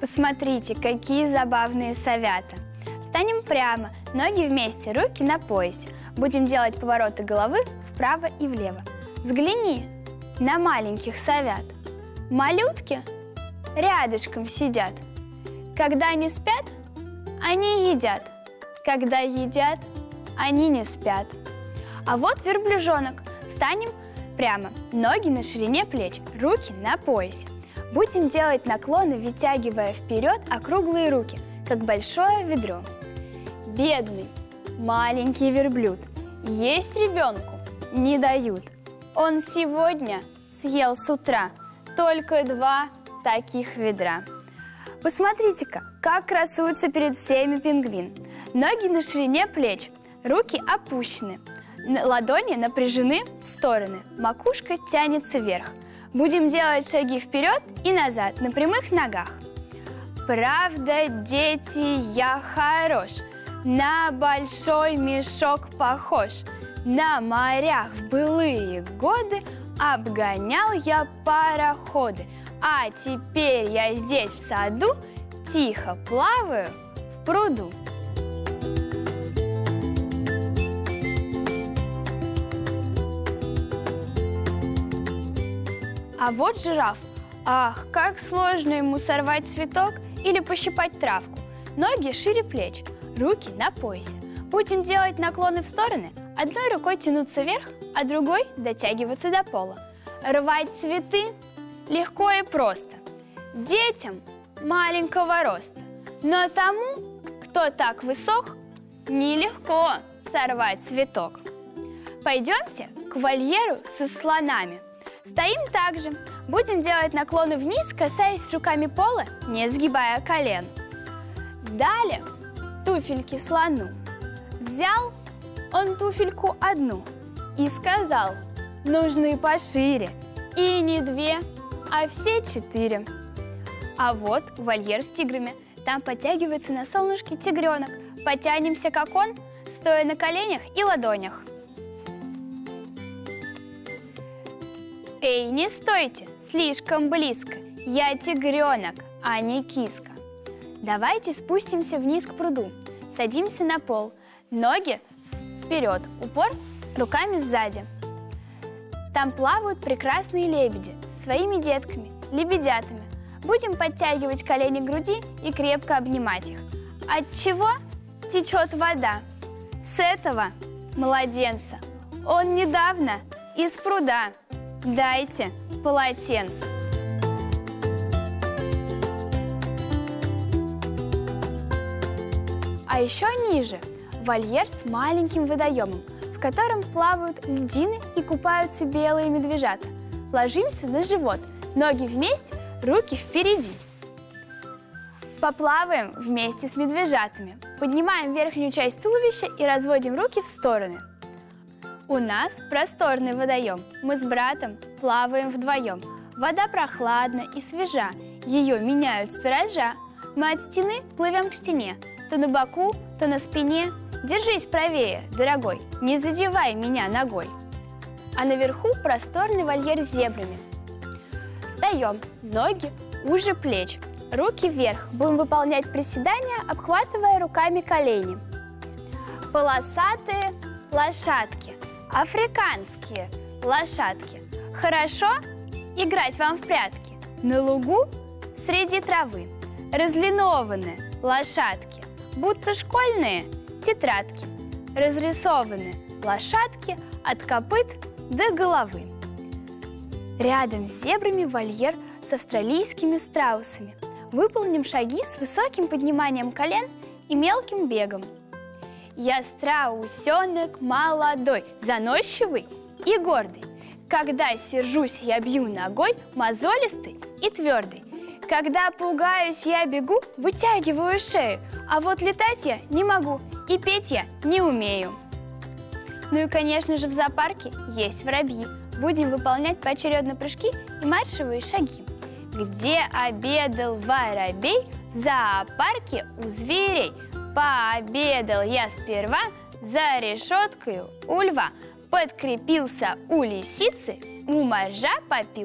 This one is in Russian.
Посмотрите, какие забавные совята. Встанем прямо, ноги вместе, руки на поясе. Будем делать повороты головы вправо и влево. Взгляни на маленьких совят. Малютки рядышком сидят. Когда они спят, они едят. Когда едят, они не спят. А вот верблюжонок. Встанем прямо, ноги на ширине плеч, руки на поясе. Будем делать наклоны, вытягивая вперед округлые руки, как большое ведро. Бедный маленький верблюд, есть ребенку не дают. Он сегодня съел с утра только 2 таких ведра. Посмотрите-ка, как красуется перед всеми пингвин. Ноги на ширине плеч, руки опущены, ладони напряжены в стороны, макушка тянется вверх. Будем делать шаги вперед и назад на прямых ногах. Правда, дети, я хорош, на большой мешок похож. На морях в былые годы обгонял я пароходы. А теперь я здесь в саду тихо плаваю в пруду. А вот жираф. Ах, как сложно ему сорвать цветок или пощипать травку. Ноги шире плеч, руки на поясе. Будем делать наклоны в стороны, одной рукой тянуться вверх, а другой дотягиваться до пола. Рвать цветы легко и просто. Детям маленького роста. Но тому, кто так высок, нелегко сорвать цветок. Пойдемте к вольеру со слонами. Стоим так же. Будем делать наклоны вниз, касаясь руками пола, не сгибая колен. Далее туфельки слону. Взял он туфельку одну и сказал: нужны пошире, и не 2, а все 4. А вот вольер с тиграми. Там подтягивается на солнышке тигренок. Потянемся, как он, стоя на коленях и ладонях. Эй, не стойте, слишком близко. Я тигренок, а не киска. Давайте спустимся вниз к пруду. Садимся на пол. Ноги вперед, упор руками сзади. Там плавают прекрасные лебеди со своими детками, лебедятами. Будем подтягивать колени к груди и крепко обнимать их. От чего течет вода? С этого младенца. Он недавно из пруда. Дайте полотенце. А еще ниже вольер с маленьким водоемом, в котором плавают льдины и купаются белые медвежата. Ложимся на живот, ноги вместе, руки впереди. Поплаваем вместе с медвежатами. Поднимаем верхнюю часть туловища и разводим руки в стороны. У нас просторный водоем. Мы с братом плаваем вдвоем. Вода прохладна и свежа. Ее меняют сторожа. Мы от стены плывем к стене. То на боку, то на спине. Держись правее, дорогой, не задевай меня ногой. А наверху просторный вольер с зебрами. Встаем, ноги уже плеч. Руки вверх. Будем выполнять приседания, обхватывая руками колени. Полосатые лошадки. Африканские лошадки. Хорошо играть вам в прятки на лугу среди травы. Разлинованные лошадки, будто школьные тетрадки. Разрисованы лошадки от копыт до головы. Рядом с зебрами вольер с австралийскими страусами. Выполним шаги с высоким подниманием колен и мелким бегом. Я страусенок молодой, заносчивый и гордый. Когда сержусь, я бью ногой, мозолистый и твердый. Когда пугаюсь, я бегу, вытягиваю шею. А вот летать я не могу, и петь я не умею. Ну и, конечно же, в зоопарке есть воробьи. Будем выполнять поочередно прыжки и маршевые шаги. Где обедал воробей? В зоопарке у зверей. Пообедал я сперва за решеткой у льва. Подкрепился у лисицы, у моржа попил